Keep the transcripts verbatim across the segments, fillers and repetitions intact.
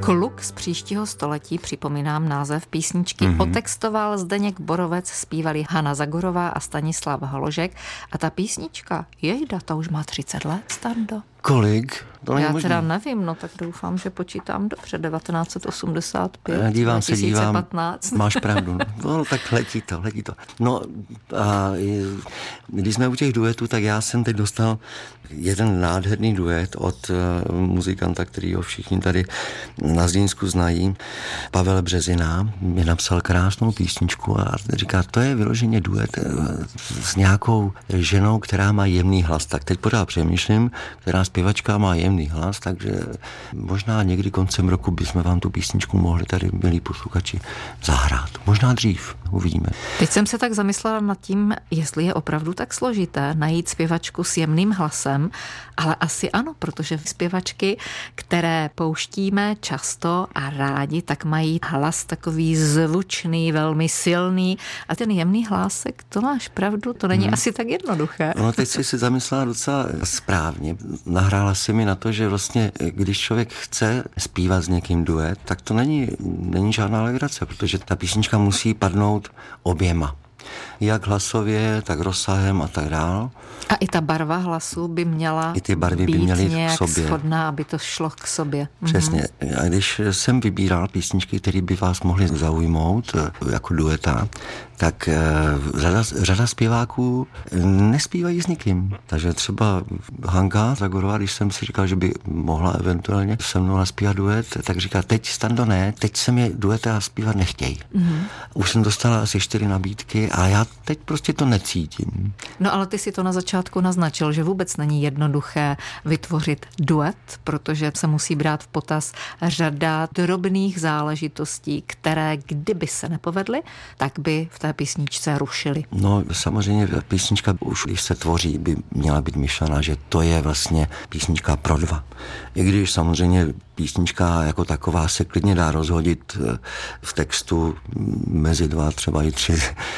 Kluk z příštího století, připomínám název písničky, mm-hmm. otextoval Zdeněk Borovec, zpívali Hana Zagorová a Stanislav Holožek. A ta písnička, jejda, ta už má třicet let, Stando. Kolik? To Já možný. teda nevím, no tak doufám, že počítám dobře, devatenáct set osmdesát pět, dívám se, dívám, máš pravdu. No tak letí to, letí to. No a když jsme u těch duetů, tak já jsem teď dostal jeden nádherný duet od uh, muzikanta, který ho všichni tady na Zlínsku znají. Pavel Březina mi napsal krásnou písničku a říká, to je vyloženě duet s nějakou ženou, která má jemný hlas. Tak teď pořád přemýšlím, která zpěvačka má jemný hlas, takže možná někdy koncem roku bychom vám tu písničku mohli tady, milí posluchači, zahrát. Možná dřív, uvidíme. Teď jsem se tak zamyslela nad tím, jestli je opravdu tak složité najít zpěvačku s jemným hlasem, ale asi ano, protože zpěvačky, které pouštíme často a rádi, tak mají hlas takový zvučný, velmi silný a ten jemný hlásek, to máš pravdu, to není hmm. asi tak jednoduché. No teď jsi si zamyslela docela správně. Nahrála si mi na to, že vlastně, když člověk chce zpívat s někým duet, tak to není, není žádná legrace, protože ta písnička musí padnout oběma. Jak hlasově, tak rozsahem a tak dál. A i ta barva hlasu by měla I ty barvy být by měly nějak k sobě. shodná, aby to šlo k sobě. Přesně. A když jsem vybíral písničky, které by vás mohly zaujmout jako dueta, tak řada, řada zpěváků nespívají s nikým. Takže třeba Hanka Zagorová, když jsem si říkal, že by mohla eventuálně se mnou naspívat duet, tak říká, teď Stando ne, teď se mi dueta zpívat nechtějí. Mm-hmm. Už jsem dostala asi čtyři nabídky a já teď prostě to necítím. No ale ty si to na začátku naznačil, že vůbec není jednoduché vytvořit duet, protože se musí brát v potaz řada drobných záležitostí, které kdyby se nepovedly, tak by v té písničce rušily. No samozřejmě písnička už když se tvoří, by měla být myšlená, že to je vlastně písnička pro dva. I když samozřejmě písnička jako taková se klidně dá rozhodit v textu mezi dva, třeba i tři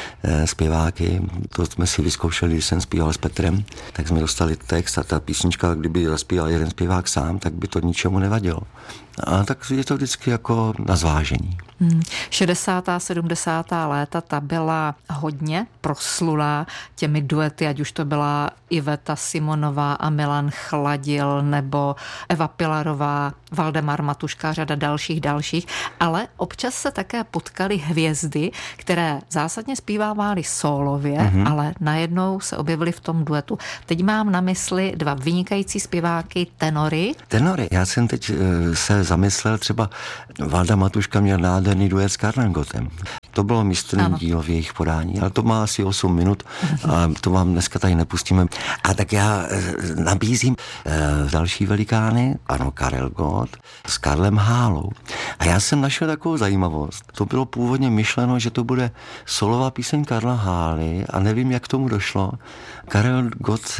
zpěváky. To jsme si vyzkoušeli, když jsem zpíval s Petrem, tak jsme dostali text a ta písnička, kdyby zaspíval jeden zpěvák sám, tak by to ničemu nevadilo. A tak je to vždycky jako na zvážení. Hmm. šedesátá sedmdesátá léta, ta byla hodně proslulá těmi duety, ať už to byla Iveta Simonová a Milan Chladil, nebo Eva Pilarová, Valdemar Matuška, řada dalších, dalších, ale občas se také potkaly hvězdy, které zásadně zpívávaly sólově, mm-hmm. ale najednou se objevily v tom duetu. Teď mám na mysli dva vynikající zpěváky, tenory. Tenory, já jsem teď se zamyslel, třeba Valda Matuška měl nádherný duet s Karlem Gottem. To bylo mistrný dílo v jejich podání, ale to má asi osm minut a to vám dneska tady nepustíme. A tak já nabízím další velikány, ano, Karel Gott s Karlem Hálou. A já jsem našel takovou zajímavost. To bylo původně myšleno, že to bude solová píseň Karla Hály a nevím, jak k tomu došlo. Karel Gott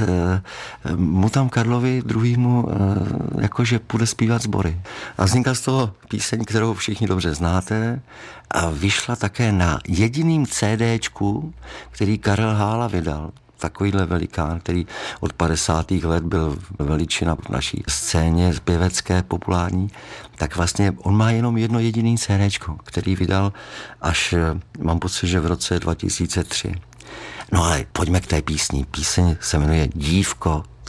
mu tam Karlovi druhýmu jakože půjde zpívat sbory. A vznikla z toho píseň, kterou všichni dobře znáte a vyšla také na jediným CDčku, který Karel Hála vydal. Takovýhle velikán, který od padesátých let byl veličina v naší scéně zpěvecké, populární, tak vlastně on má jenom jedno jediný CDčko, který vydal až, mám pocit, že v roce dva tisíce tři. No ale pojďme k té písni. Píseň se jmenuje Dívko